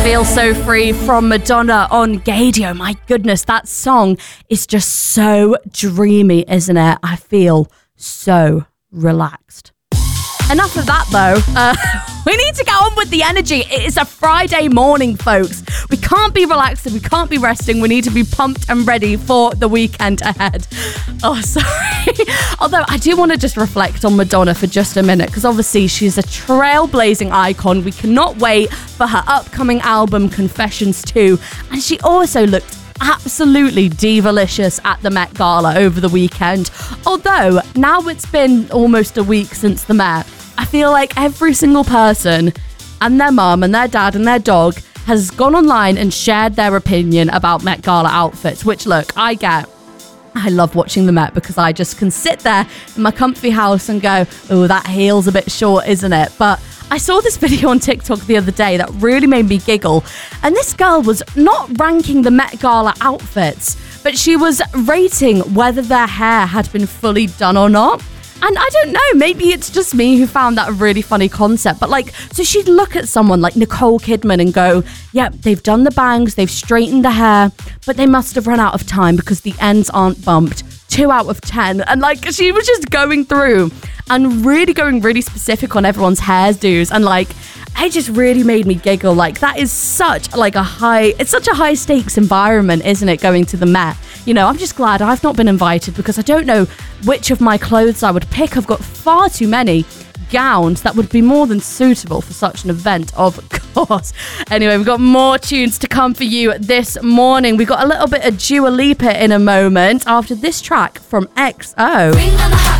Feel So Free from Madonna on Gaydio. My goodness, that song is just so dreamy, isn't it? I feel so relaxed. Enough of that, though. We need to get on with the energy. It is a Friday morning, folks. We can't be relaxed and we can't be resting. We need to be pumped and ready for the weekend ahead. Oh, sorry. Although I do want to just reflect on Madonna for just a minute, because obviously she's a trailblazing icon. We cannot wait for her upcoming album, Confessions 2. And she also looked absolutely divalicious at the Met Gala over the weekend. Although, now it's been almost a week since the Met, I feel like every single person and their mum and their dad and their dog has gone online and shared their opinion about Met Gala outfits, which, look, I get. I love watching the Met because I just can sit there in my comfy house and go, oh, that heel's a bit short, isn't it? But I saw this video on TikTok the other day that really made me giggle. And this girl was not ranking the Met Gala outfits, but she was rating whether their hair had been fully done or not. And I don't know, maybe it's just me who found that a really funny concept. But so she'd look at someone like Nicole Kidman and go, yep, they've done the bangs, they've straightened the hair, but they must have run out of time because the ends aren't bumped. 2 out of 10. And she was just going through and really going really specific on everyone's hairdos. And it just really made me giggle. That is such it's such a high stakes environment, isn't it, going to the Met? You know, I'm just glad I've not been invited because I don't know which of my clothes I would pick. I've got far too many gowns that would be more than suitable for such an event, of course. Anyway, we've got more tunes to come for you this morning. We've got a little bit of Dua Lipa in a moment after this track from XO.